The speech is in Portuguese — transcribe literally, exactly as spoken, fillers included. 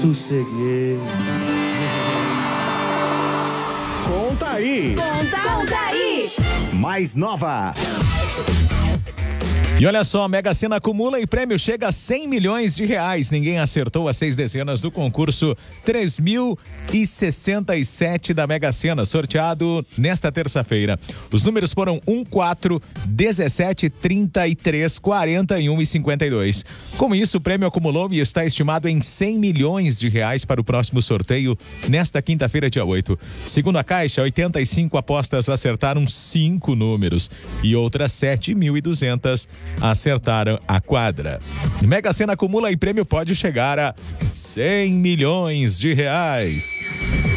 Sosseguei. Conta aí. Conta, conta aí. Mais nova. E olha só, a Mega Sena acumula e prêmio chega a cem milhões de reais. Ninguém acertou as seis dezenas do concurso três mil e sessenta e sete da Mega Sena, sorteado nesta terça-feira. Os números foram um, quatro, dezessete, trinta e três, quarenta e um e cinquenta e dois. Com isso, o prêmio acumulou e está estimado em cem milhões de reais para o próximo sorteio nesta quinta-feira, dia oito. Segundo a Caixa, oitenta e cinco apostas acertaram cinco números e outras sete mil e duzentas acertaram a quadra. Mega Sena acumula e prêmio pode chegar a cem milhões de reais.